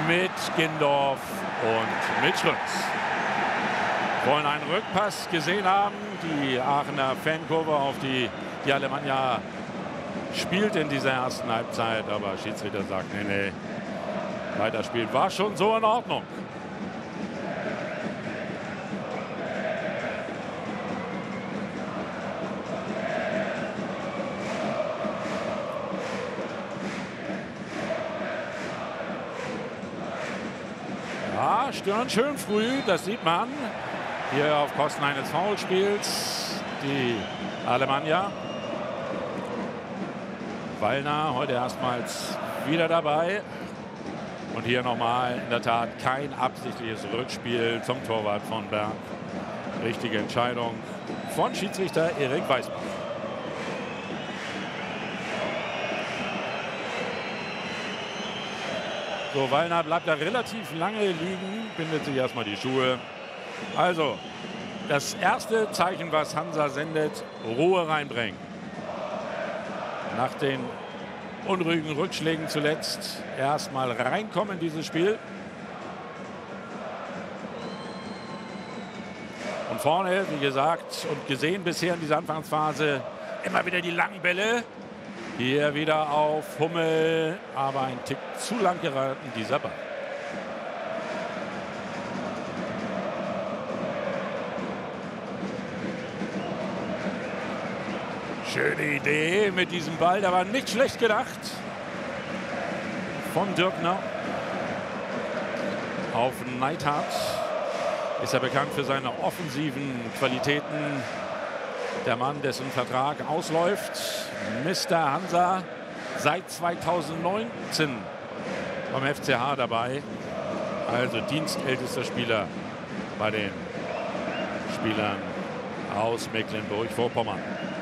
mit Gindorf und mit Schröms. Wollen einen Rückpass gesehen haben. Die Aachener Fankurve auf die Alemannia spielt in dieser ersten Halbzeit. Aber Schiedsrichter sagt, nee, weiterspielen war schon so in Ordnung. Ja, stören schön früh, das sieht man. Hier auf Kosten eines Foulspiels die Alemannia. Wallner heute erstmals wieder dabei. Und hier nochmal in der Tat kein absichtliches Rückspiel zum Torwart von Bern. Richtige Entscheidung von Schiedsrichter Erik Weisbach. So, Wallner bleibt da relativ lange liegen, bindet sich erstmal die Schuhe. Also, das erste Zeichen, was Hansa sendet, Ruhe reinbringen. Nach den unruhigen Rückschlägen zuletzt erstmal reinkommen in dieses Spiel. Und vorne, wie gesagt und gesehen bisher in dieser Anfangsphase, immer wieder die langen Bälle. Hier wieder auf Hummel, aber ein Tick zu lang geraten, dieser Ball. Schöne Idee mit diesem Ball, der war nicht schlecht gedacht. Von Dürkner auf Neidhardt. Ist er bekannt für seine offensiven Qualitäten. Der Mann, dessen Vertrag ausläuft. Mr. Hansa seit 2019 beim FCH dabei. Also dienstältester Spieler bei den Spielern aus Mecklenburg-Vorpommern.